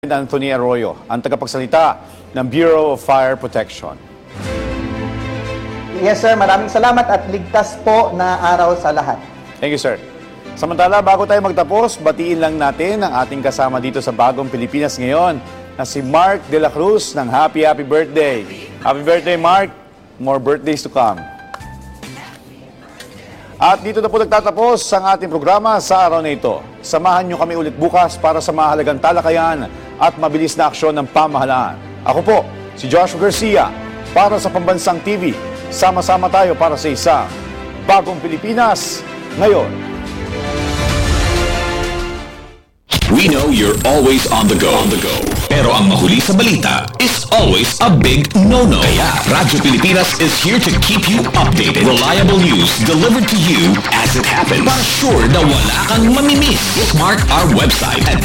Anthony Arroyo, ang tagapagsalita ng Bureau of Fire Protection. Yes sir, maraming salamat at ligtas po na araw sa lahat. Thank you, sir. Samantala, bago tayo magtapos, batiin lang natin ang ating kasama dito sa Bagong Pilipinas ngayon na si Mark De La Cruz ng Happy Birthday. Happy birthday, Mark. More birthdays to come. At dito na po nagtatapos ang ating programa sa araw na ito. Samahan niyo kami ulit bukas para sa mahalagang talakayan at mabilis na aksyon ng pamahalaan. Ako po, si Joshua Garcia, para sa Pambansang TV. Sama-sama tayo para sa isang Bagong Pilipinas ngayon. We know you're always on the go. Pero ang mahuli sa balita is always a big no-no. Kaya Radyo Pilipinas is here to keep you updated. Reliable news delivered to you as it happens. Para sure na wala kang mamimiss. Bookmark our website at